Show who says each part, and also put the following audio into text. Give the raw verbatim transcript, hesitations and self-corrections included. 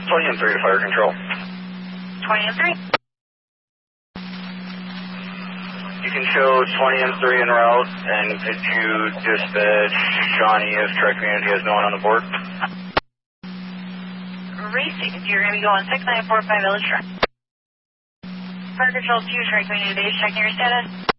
Speaker 1: twenty and three to fire control.
Speaker 2: twenty and three.
Speaker 1: You can show twenty and three en route, and could you dispatch Shawnee if Tri-Community has no one on the board?
Speaker 2: Racing, you're going to be going six nine four five Village Drive. Fire Control two, Tri-Community Base, checking your status.